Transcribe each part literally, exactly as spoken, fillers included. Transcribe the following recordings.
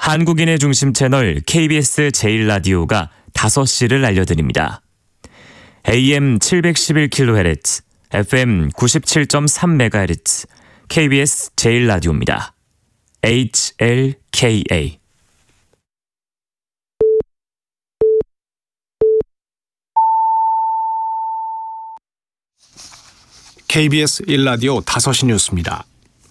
한국인의 중심 채널 케이비에스 제일 라디오가 다섯 시를 알려드립니다. 에이엠 칠백십일 킬로헤르츠, 에프엠 구십칠 점 삼 메가헤르츠, 케이비에스 제일 라디오입니다. 에이치엘케이에이. 케이비에스 일 라디오 다섯 시 뉴스입니다.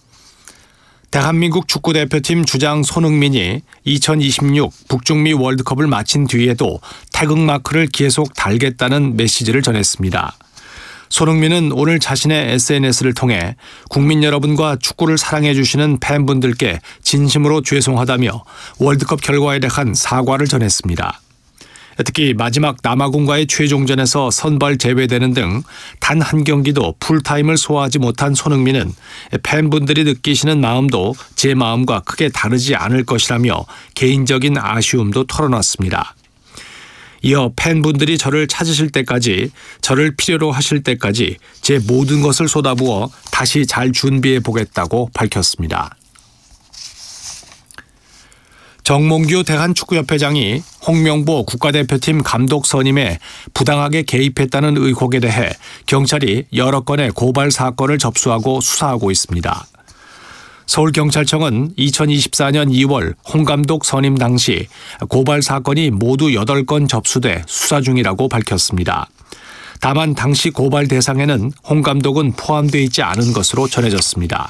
대한민국 축구대표팀 주장 손흥민이 이천이십육 북중미 월드컵을 마친 뒤에도 태극마크를 계속 달겠다는 메시지를 전했습니다. 손흥민은 오늘 자신의 에스엔에스를 통해 국민 여러분과 축구를 사랑해 주시는 팬분들께 진심으로 죄송하다며 월드컵 결과에 대한 사과를 전했습니다. 특히 마지막 남아공과의 최종전에서 선발 제외되는 등 단 한 경기도 풀타임을 소화하지 못한 손흥민은 팬분들이 느끼시는 마음도 제 마음과 크게 다르지 않을 것이라며 개인적인 아쉬움도 털어놨습니다. 이어 팬분들이 저를 찾으실 때까지, 저를 필요로 하실 때까지 제 모든 것을 쏟아부어 다시 잘 준비해 보겠다고 밝혔습니다. 정몽규 대한축구협회장이 홍명보 국가대표팀 감독 선임에 부당하게 개입했다는 의혹에 대해 경찰이 여러 건의 고발 사건을 접수하고 수사하고 있습니다. 서울경찰청은 이천이십사 년 이월 홍 감독 선임 당시 고발 사건이 모두 여덟 건 접수돼 수사 중이라고 밝혔습니다. 다만 당시 고발 대상에는 홍 감독은 포함되어 있지 않은 것으로 전해졌습니다.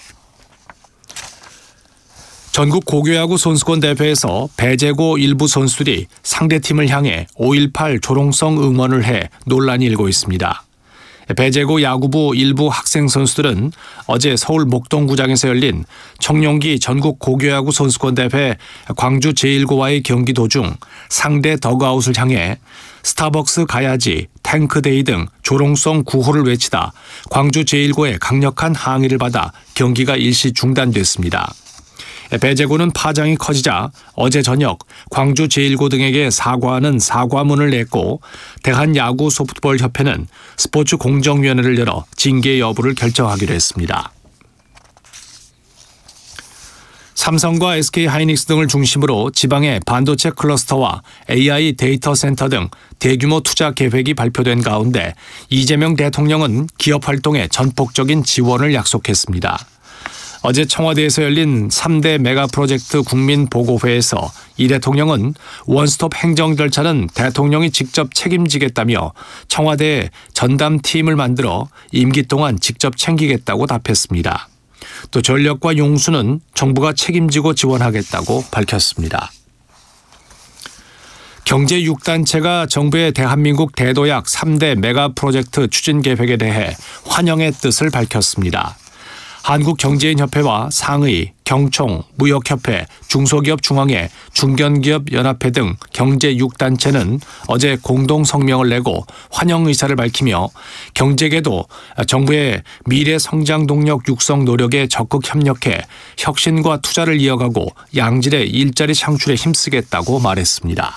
전국 고교야구 선수권 대회에서 배제고 일부 선수들이 상대팀을 향해 오일팔 조롱성 응원을 해 논란이 일고 있습니다. 배제고 야구부 일부 학생 선수들은 어제 서울 목동구장에서 열린 청룡기 전국 고교야구 선수권 대회 광주 제일고와의 경기 도중 상대 더그아웃을 향해 스타벅스 가야지, 탱크데이 등 조롱성 구호를 외치다 광주 제일고의 강력한 항의를 받아 경기가 일시 중단됐습니다. 배제고는 파장이 커지자 어제 저녁 광주 제일고 등에게 사과하는 사과문을 냈고 대한야구소프트볼협회는 스포츠공정위원회를 열어 징계 여부를 결정하기로 했습니다. 삼성과 에스케이하이닉스 등을 중심으로 지방의 반도체 클러스터와 에이아이 데이터 센터 등 대규모 투자 계획이 발표된 가운데 이재명 대통령은 기업 활동에 전폭적인 지원을 약속했습니다. 어제 청와대에서 열린 삼 대 메가 프로젝트 국민보고회에서 이 대통령은 원스톱 행정 절차는 대통령이 직접 책임지겠다며 청와대에 전담팀을 만들어 임기 동안 직접 챙기겠다고 답했습니다. 또 전력과 용수는 정부가 책임지고 지원하겠다고 밝혔습니다. 경제 육 단체가 정부의 대한민국 대도약 삼 대 메가 프로젝트 추진 계획에 대해 환영의 뜻을 밝혔습니다. 한국경제인협회와 상의, 경총, 무역협회, 중소기업중앙회, 중견기업연합회 등 경제 육 단체는 어제 공동 성명을 내고 환영 의사를 밝히며 경제계도 정부의 미래 성장 동력 육성 노력에 적극 협력해 혁신과 투자를 이어가고 양질의 일자리 창출에 힘쓰겠다고 말했습니다.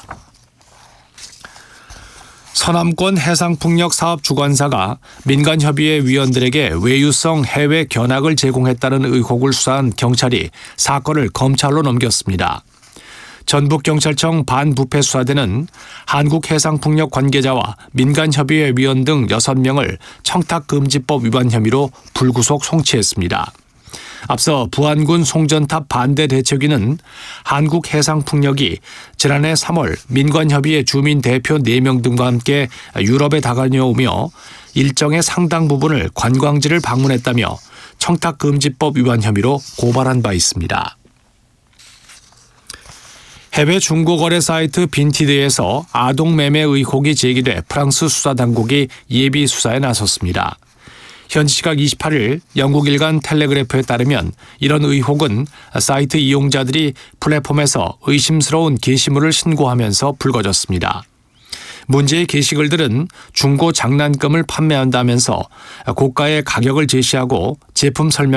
서남권 해상풍력 사업 주관사가 민간협의회 위원들에게 외유성 해외 견학을 제공했다는 의혹을 수사한 경찰이 사건을 검찰로 넘겼습니다. 전북경찰청 반부패수사대는 한국해상풍력 관계자와 민간협의회 위원 등 여섯 명을 청탁금지법 위반 혐의로 불구속 송치했습니다. 앞서 부안군 송전탑 반대대책위는 한국해상풍력이 지난해 삼월 민관협의회 주민 대표 네 명 등과 함께 유럽에 다녀오며 일정의 상당 부분을 관광지를 방문했다며 청탁금지법 위반 혐의로 고발한 바 있습니다. 해외 중고거래 사이트 빈티드에서 아동매매 의혹이 제기돼 프랑스 수사당국이 예비 수사에 나섰습니다. 현지 시각 이십팔 일 영국 일간 텔레그래프에 따르면 이런 의혹은 사이트 이용자들이 플랫폼에서 의심스러운 게시물을 신고하면서 불거졌습니다. 문제의 게시글들은 중고 장난감을 판매한다면서 고가의 가격을 제시하고 제품 설명